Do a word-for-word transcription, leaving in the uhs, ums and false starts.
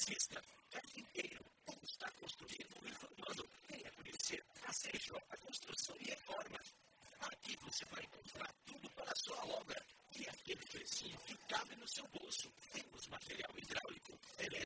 eletricista, carpinteiro, ou está construindo ou reformando, venha conhecer a Sejo, a construção e reforma. Aqui você vai encontrar tudo para a sua obra e aquele precinho que cabe no seu bolso. Temos material hidráulico, elétrico,